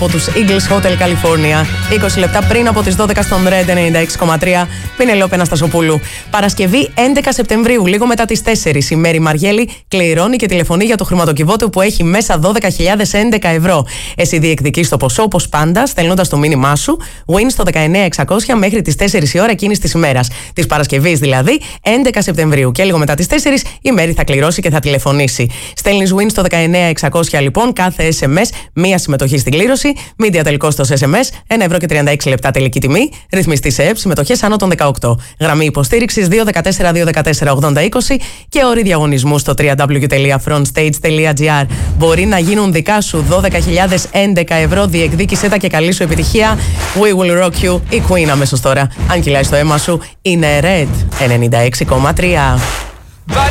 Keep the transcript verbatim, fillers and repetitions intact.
από τους Eagles Hotel California. είκοσι λεπτά πριν από τις δώδεκα στον Red ενενήντα έξι κόμμα τρία. Πινελόπη Αναστασοπούλου. Παρασκευή έντεκα Σεπτεμβρίου, λίγο μετά τις τέσσερις. Η Μέρη Μαριέλη κληρώνει και τηλεφωνεί για το χρηματοκιβώτιο που έχει μέσα δώδεκα χιλιάδες έντεκα ευρώ. Εσύ διεκδικείς το ποσό όπως πάντα, στέλνοντας το μήνυμά σου Win στο δεκαεννέα εξακόσια μέχρι τις τέσσερις η ώρα εκείνης της ημέρας. Της Παρασκευής δηλαδή, έντεκα Σεπτεμβρίου. Και λίγο μετά τις τέσσερις η Μέρη θα κληρώσει και θα τηλεφωνήσει. Στέλνεις Win στο δεκαεννέα εξακόσια λοιπόν, κάθε ες εμ ες, μία συμμετοχή στην κλήρωση. Media τελικό στο ες εμ ες, ένα ευρώ και τριάντα έξι λεπτά τελική τιμή. Ρυθμιστή σε ΕΕΠ, συμμετοχές άνω των δεκαοκτώ. Γραμμή υποστήριξης δύο ένα τέσσερα δύο ένα τέσσερα ογδόντα είκοσι και όροι διαγωνισμού στο double-u double-u double-u τελεία frontstage τελεία gr. Μπορεί να γίνουν δικά σου δώδεκα χιλιάδες έντεκα ευρώ. Διεκδίκησέ τα και καλή σου επιτυχία. We will rock you. Η Queen αμέσως τώρα. Αν κυλάει στο αίμα σου, είναι Red ενενήντα έξι κόμμα τρία.